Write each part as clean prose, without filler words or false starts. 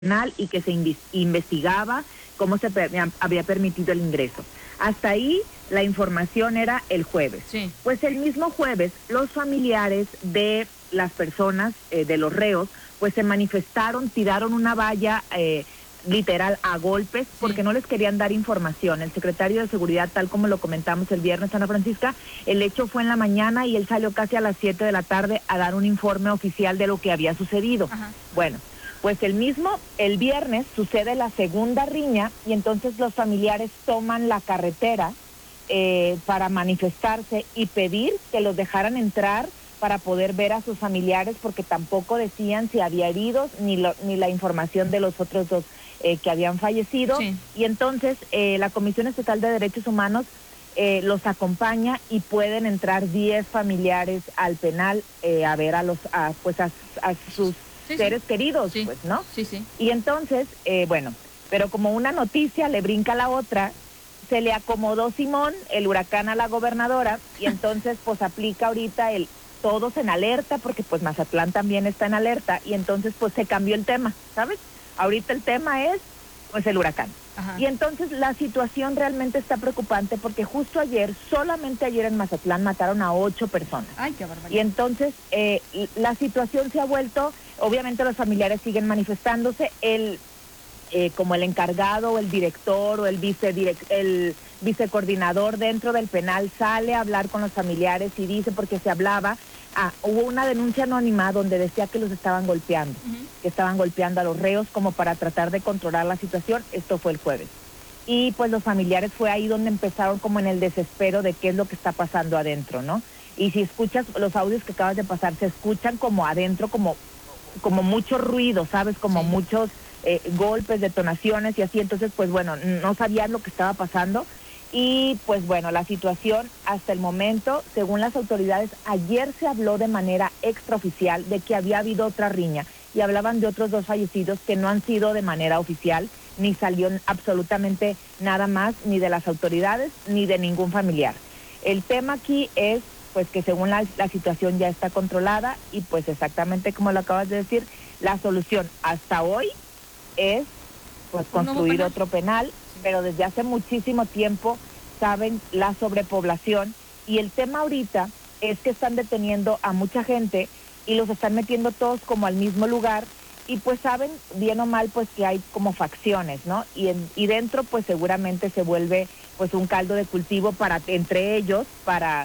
penal y que se investigaba cómo se había permitido el ingreso. Hasta ahí la información era el jueves. Sí. Pues el mismo jueves los familiares de las personas, de los reos, pues se manifestaron, tiraron una valla literal a golpes porque no les querían dar información. El secretario de Seguridad, tal como lo comentamos el viernes, Ana Francisca, el hecho fue en la mañana y él salió casi a las 7 de la tarde a dar un informe oficial de lo que había sucedido. Ajá. Bueno, pues el viernes sucede la segunda riña y entonces los familiares toman la carretera para manifestarse y pedir que los dejaran entrar para poder ver a sus familiares porque tampoco decían si había heridos ni la información de los otros dos que habían fallecido. Sí. Y entonces la Comisión Estatal de Derechos Humanos los acompaña y pueden entrar 10 familiares al penal a ver a sus seres queridos, pues, ¿no? Sí, sí. Y entonces, bueno, pero como una noticia le brinca a la otra, se le acomodó Simón, el huracán, a la gobernadora, y entonces pues aplica ahorita todos en alerta, porque pues Mazatlán también está en alerta, y entonces pues se cambió el tema, ¿sabes? Ahorita el tema es pues el huracán. Ajá. Y entonces la situación realmente está preocupante porque justo ayer, solamente ayer en Mazatlán mataron a 8 personas. Ay, qué barbaridad. Y entonces la situación se ha vuelto, obviamente los familiares siguen manifestándose, como el encargado o el director o el vicecoordinador dentro del penal sale a hablar con los familiares y dice, porque se hablaba, hubo una denuncia anónima donde decía que los estaban golpeando, que estaban golpeando a los reos como para tratar de controlar la situación. Esto fue el jueves. Y pues los familiares fue ahí donde empezaron como en el desespero de qué es lo que está pasando adentro, ¿no? Y si escuchas los audios que acabas de pasar, se escuchan como adentro, como mucho ruido, ¿sabes? Como muchos golpes, detonaciones y así. Entonces, pues bueno, no sabían lo que estaba pasando. Y pues bueno, la situación hasta el momento, según las autoridades, ayer se habló de manera extraoficial de que había habido otra riña y hablaban de otros 2 fallecidos que no han sido de manera oficial, ni salió absolutamente nada más, ni de las autoridades, ni de ningún familiar. El tema aquí es pues que según la situación ya está controlada y pues exactamente como lo acabas de decir, la solución hasta hoy es pues construir otro penal, pero desde hace muchísimo tiempo saben la sobrepoblación y el tema ahorita es que están deteniendo a mucha gente y los están metiendo todos como al mismo lugar y pues saben bien o mal pues que hay como facciones, ¿no? Y dentro pues seguramente se vuelve pues un caldo de cultivo entre ellos para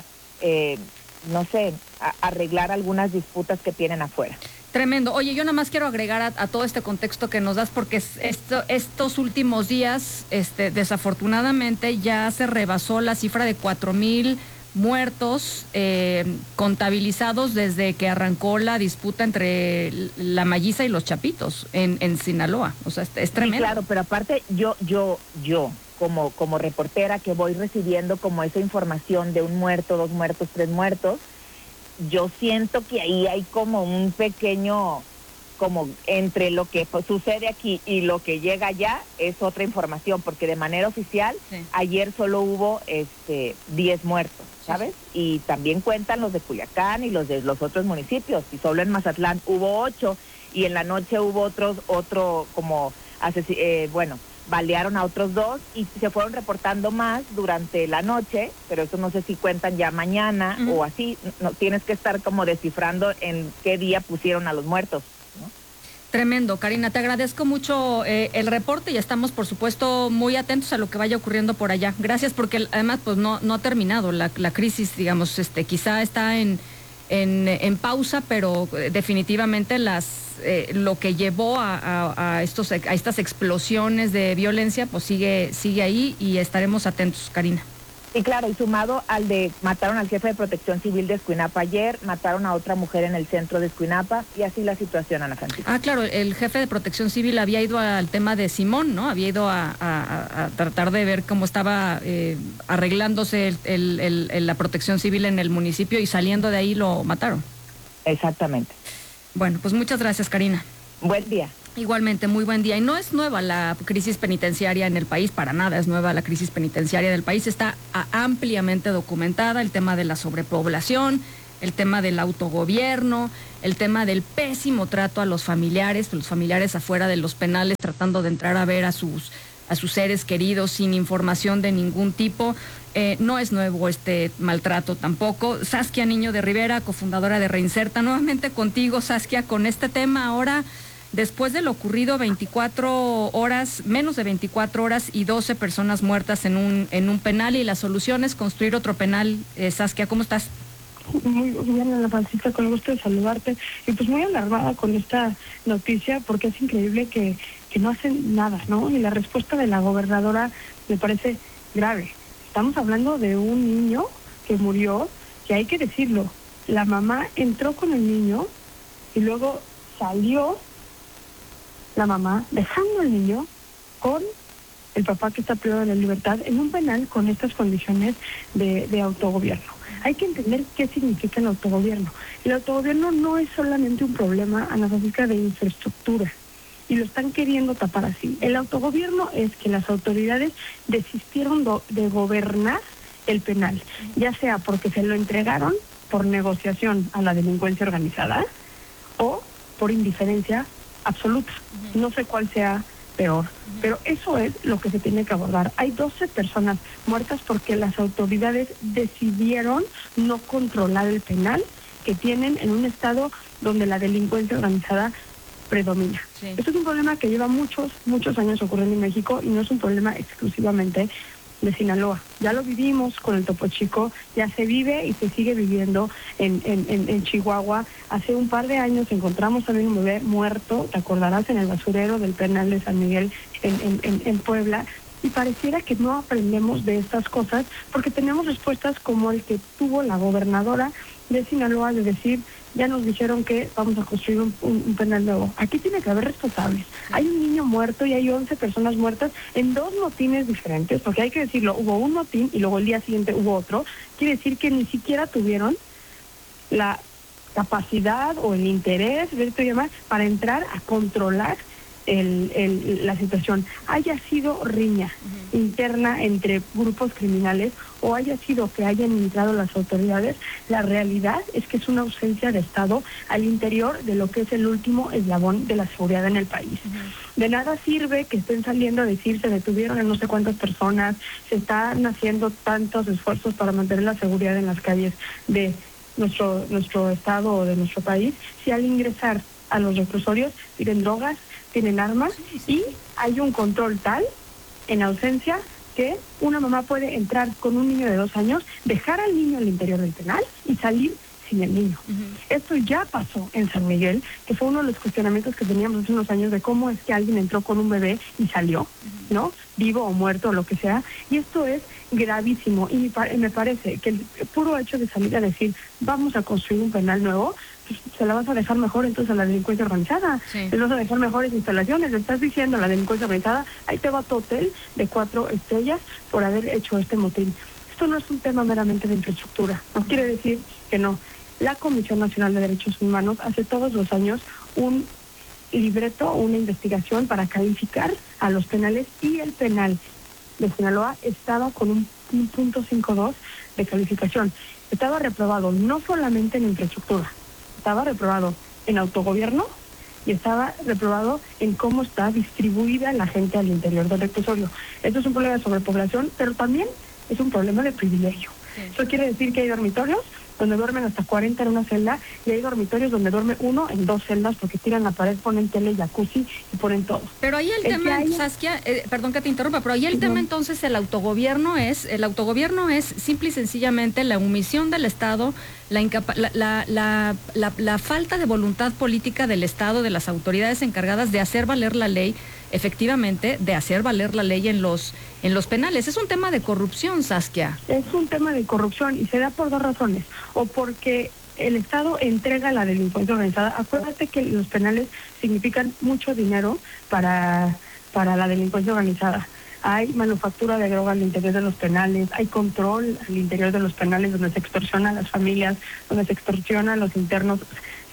no sé, arreglar algunas disputas que tienen afuera. Tremendo. Oye, yo nada más quiero agregar a todo este contexto que nos das, porque estos últimos días, desafortunadamente, ya se rebasó la cifra de 4,000 muertos contabilizados desde que arrancó la disputa entre la Malliza y los Chapitos en Sinaloa. O sea, es tremendo. Sí, claro, pero aparte yo como reportera que voy recibiendo como esa información de 1 muerto, 2 muertos, 3 muertos, yo siento que ahí hay como un pequeño, como entre lo que sucede aquí y lo que llega allá es otra información, porque de manera oficial ayer solo hubo 10 muertos, ¿sabes? Y también cuentan los de Culiacán y los de los otros municipios, y solo en Mazatlán hubo 8 y en la noche hubo balearon a otros 2 y se fueron reportando más durante la noche, pero eso no sé si cuentan ya mañana o así. No, tienes que estar como descifrando en qué día pusieron a los muertos, ¿no? Tremendo, Karina, te agradezco mucho el reporte y estamos por supuesto muy atentos a lo que vaya ocurriendo por allá. Gracias, porque además pues no ha terminado la crisis, digamos, quizá está en pausa, pero definitivamente lo que llevó a estas explosiones de violencia pues sigue ahí y estaremos atentos, Karina. Sí, claro, y sumado mataron al jefe de Protección Civil de Escuinapa ayer, mataron a otra mujer en el centro de Escuinapa y así la situación, Ana Francisca. Ah, claro, el jefe de Protección Civil había ido al tema de Simón, ¿no? Había ido a tratar de ver cómo estaba arreglándose la protección civil en el municipio y saliendo de ahí lo mataron. Exactamente. Bueno, pues muchas gracias, Karina. Buen día. Igualmente, muy buen día. Y no es nueva la crisis penitenciaria en el país, para nada es nueva la crisis penitenciaria del país. Está ampliamente documentada el tema de la sobrepoblación, el tema del autogobierno, el tema del pésimo trato a los familiares afuera de los penales tratando de entrar a ver a sus seres queridos sin información de ningún tipo. No es nuevo este maltrato tampoco. Saskia Niño de Rivera, cofundadora de Reinserta, nuevamente contigo, Saskia, con este tema ahora, después de lo ocurrido, 24 horas, menos de 24 horas y 12 personas muertas en un penal, y la solución es construir otro penal. Saskia, ¿cómo estás? Muy bien, Ana Francisca, con el gusto de saludarte. Y pues muy alarmada con esta noticia, porque es increíble que no hacen nada, ¿no? Y la respuesta de la gobernadora me parece grave. Estamos hablando de un niño que murió, que hay que decirlo, la mamá entró con el niño y luego salió la mamá dejando al niño con el papá que está privado de la libertad en un penal con estas condiciones de autogobierno. Hay que entender qué significa el autogobierno. El autogobierno no es solamente un problema, Ana Francisca, de infraestructura, y lo están queriendo tapar así. El autogobierno es que las autoridades desistieron de gobernar el penal, ya sea porque se lo entregaron por negociación a la delincuencia organizada o por indiferencia absoluta. No sé cuál sea peor, pero eso es lo que se tiene que abordar. Hay 12 personas muertas porque las autoridades decidieron no controlar el penal que tienen en un estado donde la delincuencia organizada predomina. Sí. Esto es un problema que lleva muchos años ocurriendo en México y no es un problema exclusivamente de Sinaloa. Ya lo vivimos con el Topo Chico, ya se vive y se sigue viviendo en Chihuahua. Hace un par de años encontramos también un bebé muerto, te acordarás, en el basurero del penal de San Miguel en Puebla, y pareciera que no aprendemos de estas cosas porque tenemos respuestas como el que tuvo la gobernadora de Sinaloa de decir: ya nos dijeron que vamos a construir un penal nuevo. Aquí tiene que haber responsables. Hay un niño muerto y hay 11 personas muertas en 2 motines diferentes, porque hay que decirlo, hubo un motín y luego el día siguiente hubo otro. Quiere decir que ni siquiera tuvieron la capacidad o el interés, para entrar a controlar la situación. Haya sido riña interna entre grupos criminales o haya sido que hayan entrado las autoridades, la realidad es que es una ausencia de Estado al interior de lo que es el último eslabón de la seguridad en el país. De nada sirve que estén saliendo a decir se detuvieron a no sé cuántas personas, se están haciendo tantos esfuerzos para mantener la seguridad en las calles de nuestro estado o de nuestro país, si al ingresar a los reclusorios tienen drogas, tienen armas, y hay un control tal en ausencia que una mamá puede entrar con un niño de 2 años, dejar al niño al interior del penal y salir sin el niño. Esto ya pasó en San Miguel, que fue uno de los cuestionamientos que teníamos hace unos años de cómo es que alguien entró con un bebé y salió, ¿no? Vivo o muerto o lo que sea, y esto es gravísimo, y me parece que el puro hecho de salir a decir vamos a construir un penal nuevo, pues se la vas a dejar mejor entonces a la delincuencia organizada, les vas a dejar mejores instalaciones, le estás diciendo a la delincuencia organizada, ahí te va tu hotel de 4 estrellas por haber hecho este motín. Esto no es un tema meramente de infraestructura, no quiere decir que no. La Comisión Nacional de Derechos Humanos hace todos los años un libreto, una investigación para calificar a los penales, y el penal de Sinaloa estaba con un .52 de calificación. Estaba reprobado no solamente en infraestructura, estaba reprobado en autogobierno y estaba reprobado en cómo está distribuida la gente al interior del reclusorio. Esto es un problema de sobrepoblación, pero también es un problema de privilegio. Eso quiere decir que hay dormitorios donde duermen hasta 40 en una celda, y hay dormitorios donde duerme uno en 2 celdas porque tiran la pared, ponen tele, jacuzzi y ponen todo. Pero ahí el tema, Saskia, perdón que te interrumpa, pero ahí el tema entonces, el autogobierno es simple y sencillamente la omisión del Estado, la falta de voluntad política del Estado, de las autoridades encargadas de hacer valer la ley, efectivamente, de hacer valer la ley en los penales. Es un tema de corrupción, Saskia. Es un tema de corrupción y se da por 2 razones. O porque el Estado entrega a la delincuencia organizada. Acuérdate que los penales significan mucho dinero para la delincuencia organizada. Hay manufactura de droga al interior de los penales, hay control al interior de los penales donde se extorsiona a las familias, donde se extorsiona a los internos.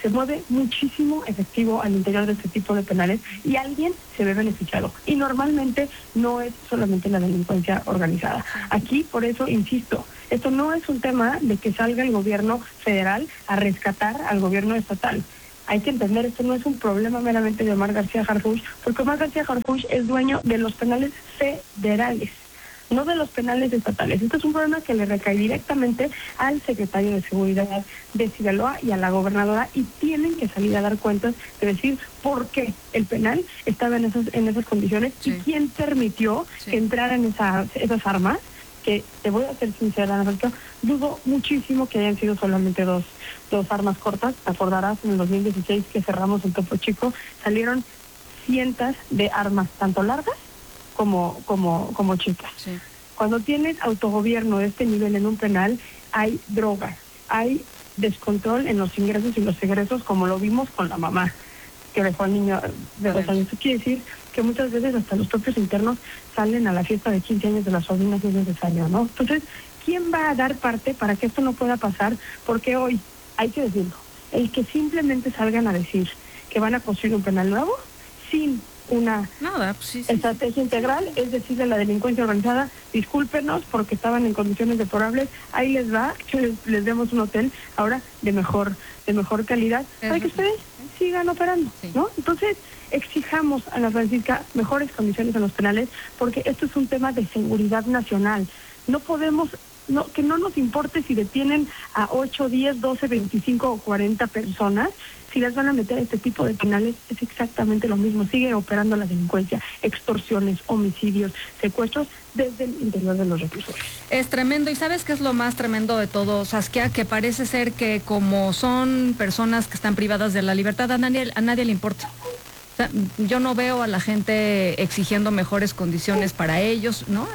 se mueve muchísimo efectivo al interior de este tipo de penales y alguien se ve beneficiado. Y normalmente no es solamente la delincuencia organizada. Aquí, por eso, insisto, esto no es un tema de que salga el gobierno federal a rescatar al gobierno estatal. Hay que entender, esto no es un problema meramente de Omar García Harfuch, porque Omar García Harfuch es dueño de los penales federales, no de los penales estatales. Esto es un problema que le recae directamente al secretario de Seguridad de Sinaloa y a la gobernadora, y tienen que salir a dar cuentas de decir por qué el penal estaba en esas condiciones y quién permitió que entraran esas armas, que te voy a ser sincera, Ana Francisca, dudo muchísimo que hayan sido solamente dos armas cortas. Te acordarás, en el 2016 que cerramos el Topo Chico, salieron cientos de armas, tanto largas como chicas. Sí. Cuando tienes autogobierno de este nivel en un penal, hay drogas, hay descontrol en los ingresos y los egresos, como lo vimos con la mamá que dejó al niño de 2 años. Eso quiere decir que muchas veces hasta los propios internos salen a la fiesta de 15 años de las sobrinas si es necesario, ¿no? Entonces, ¿quién va a dar parte para que esto no pueda pasar? Porque hoy, hay que decirlo, el que simplemente salgan a decir que van a construir un penal nuevo sin una estrategia integral, es decir, de la delincuencia organizada, discúlpenos porque estaban en condiciones deplorables, ahí les va, que les demos un hotel ahora de mejor calidad, para que ustedes sigan operando, ¿no? Entonces, exijamos a la Francisca mejores condiciones en los penales, porque esto es un tema de seguridad nacional. No podemos, que no nos importe si detienen a 8, 10, 12, 25 o 40 personas, si las van a meter a este tipo de penales, es exactamente lo mismo. Sigue operando la delincuencia, extorsiones, homicidios, secuestros desde el interior de los reclusorios. Es tremendo. ¿Y sabes qué es lo más tremendo de todo, Saskia? Que parece ser que como son personas que están privadas de la libertad, a nadie le importa. O sea, yo no veo a la gente exigiendo mejores condiciones para ellos, ¿no?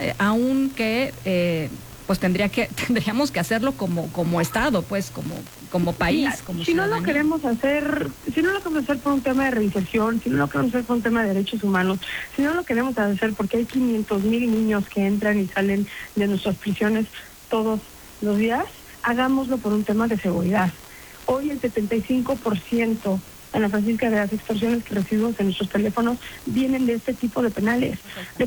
Aunque pues tendríamos que hacerlo como Estado, pues, como país, como si no lo queremos hacer, por un tema de reinserción, si no lo queremos hacer por un tema de derechos humanos, si no lo queremos hacer porque hay 500,000 niños que entran y salen de nuestras prisiones todos los días, hagámoslo por un tema de seguridad. Hoy el 75%, Ana Francisca, de las extorsiones que recibimos en nuestros teléfonos vienen de este tipo de penales,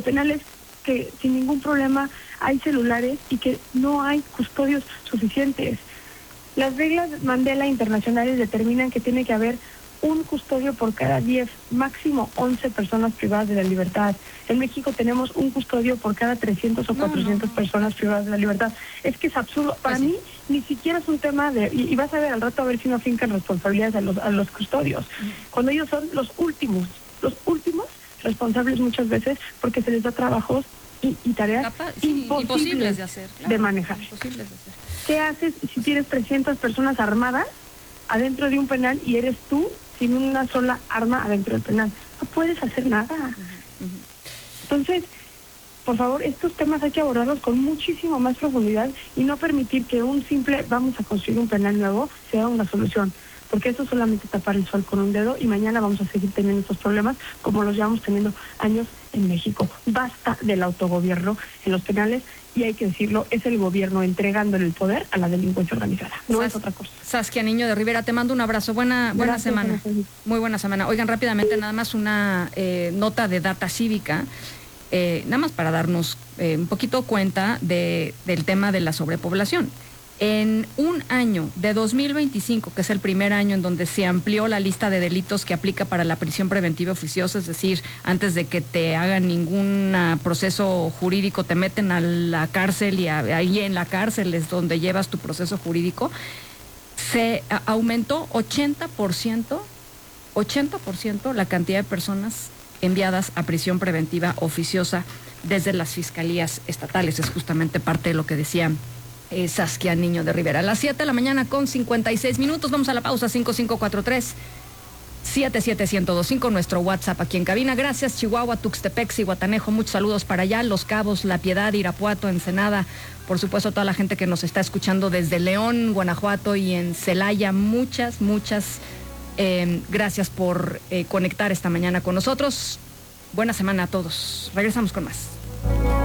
que sin ningún problema hay celulares y que no hay custodios suficientes. Las reglas Mandela internacionales determinan que tiene que haber un custodio por cada 10, máximo 11 personas privadas de la libertad. En México tenemos un custodio por cada 300 o 400 personas privadas de la libertad. Es que es absurdo. Para mí, ni siquiera es un tema de... Y vas a ver al rato a ver si no fincan responsabilidades a los custodios. Cuando ellos son los últimos responsables muchas veces, porque se les da trabajos y tareas imposibles de hacer, de manejar. Imposibles de hacer. ¿Qué haces si tienes 300 personas armadas adentro de un penal y eres tú sin una sola arma adentro del penal? No puedes hacer nada. Entonces, por favor, estos temas hay que abordarlos con muchísimo más profundidad y no permitir que un simple vamos a construir un penal nuevo sea una solución, porque eso es solamente tapar el sol con un dedo y mañana vamos a seguir teniendo estos problemas como los llevamos teniendo años en México. Basta del autogobierno en los penales y hay que decirlo, es el gobierno entregándole el poder a la delincuencia organizada, no es otra cosa. Saskia Niño de Rivera, te mando un abrazo, buena semana. Muy buena semana. Oigan, rápidamente, nada más una nota de Data Cívica, nada más para darnos un poquito cuenta del tema de la sobrepoblación. En un año de 2025, que es el primer año en donde se amplió la lista de delitos que aplica para la prisión preventiva oficiosa, es decir, antes de que te hagan ningún proceso jurídico, te meten a la cárcel y ahí en la cárcel es donde llevas tu proceso jurídico, se aumentó 80% la cantidad de personas enviadas a prisión preventiva oficiosa desde las fiscalías estatales. Es justamente parte de lo que decía Saskia Niño de Rivera. A las 7 de la mañana con 56 minutos. Vamos a la pausa. 5543-77125, nuestro WhatsApp aquí en cabina. Gracias, Chihuahua, Tuxtepec, Zihuatanejo. Muchos saludos para allá. Los Cabos, La Piedad, Irapuato, Ensenada. Por supuesto, toda la gente que nos está escuchando desde León, Guanajuato y en Celaya. Muchas gracias por conectar esta mañana con nosotros. Buena semana a todos. Regresamos con más.